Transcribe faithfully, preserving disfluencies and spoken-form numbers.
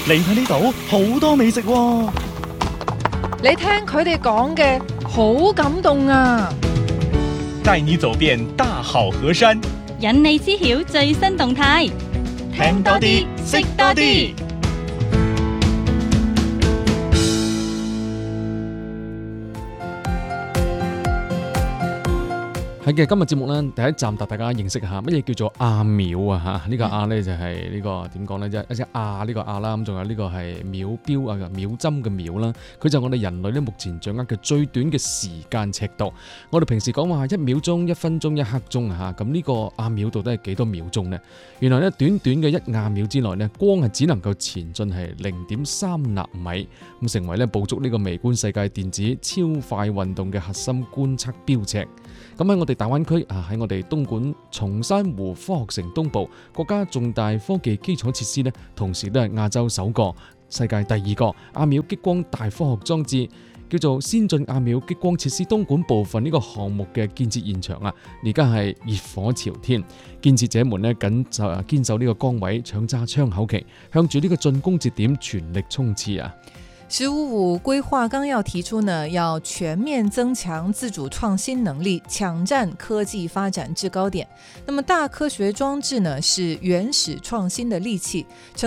嚟睇呢度好多美食喎。 你聽佢哋講嘅好感動啊！ 帶你走遍大好河山， 引你知曉最新動態， 聽多啲，識多啲。 係嘅，今日節目咧第一站帶大家認識下乜嘢叫做亞廟啊嚇，呢個亞咧就係呢個點講咧，即係一隻亞呢個亞啦，咁仲有呢個係秒錶啊秒針嘅秒啦，佢就係我哋人類咧目前掌握嘅最短嘅時間尺度。我哋平時講話一秒鐘、一分鐘、一刻鐘嚇，咁呢個亞廟到底係幾多秒鐘呢？原來咧短短嘅一亞秒之內咧，光係只能夠前進係零點三納米，咁成為咧捕捉呢個微觀世界電子超快運動嘅核心觀測標尺。咁喺我哋大灣區啊，喺我哋東莞松山湖科學城東部，國家重大科技基礎設施呢，同時都係亞洲首個、世界第二個亞秒激光大科學裝置，叫做先進亞秒激光設施東莞部分呢個項目嘅建設現場啊，而家係熱火朝天，建設者們呢緊就堅守呢個崗位，搶揸槍口期，向住呢個進攻節點全力衝刺啊！ 十五五規劃綱要提出呢，要全面增強自主創新能力，搶佔科技發展制高點。那麼大科學裝置呢，是原始創新的利器。